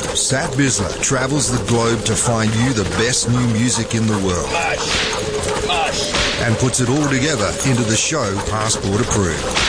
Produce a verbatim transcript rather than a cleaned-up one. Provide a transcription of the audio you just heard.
Sat Bisler travels the globe to find you the best new music in the world. And puts it all together into the show Passport Approved.